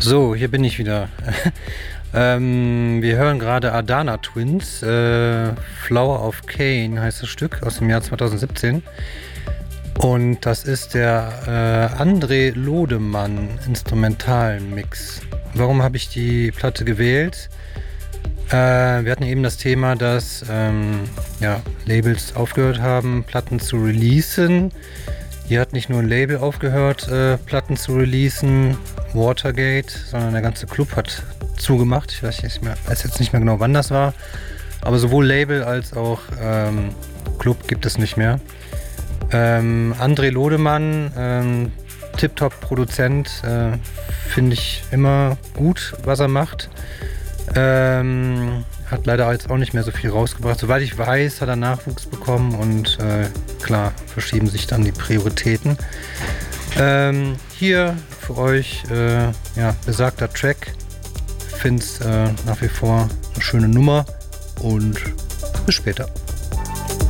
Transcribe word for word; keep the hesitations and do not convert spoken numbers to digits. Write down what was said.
So, hier bin ich wieder. ähm, wir hören gerade Adana Twins, äh, Flower of Cain heißt das Stück aus dem Jahr zweitausendsiebzehn. Und das ist der äh, André Lodemann Instrumentalmix. Warum habe ich die Platte gewählt? Äh, wir hatten eben das Thema, dass ähm, ja, Labels aufgehört haben, Platten zu releasen. Hier hat nicht nur ein Label aufgehört, äh, Platten zu releasen, Watergate, sondern der ganze Club hat zugemacht. Ich weiß, nicht mehr, weiß jetzt nicht mehr genau, wann das war. Aber sowohl Label als auch ähm, Club gibt es nicht mehr. Ähm, André Lodemann, ähm, Tip-Top-Produzent, äh, finde ich immer gut, was er macht. Ähm, hat leider jetzt auch nicht mehr so viel rausgebracht. Soweit ich weiß, hat er Nachwuchs bekommen und äh, klar, verschieben sich dann die Prioritäten. Ähm, hier für euch äh, ja, besagter Track. Ich finde es äh, nach wie vor eine schöne Nummer und bis später.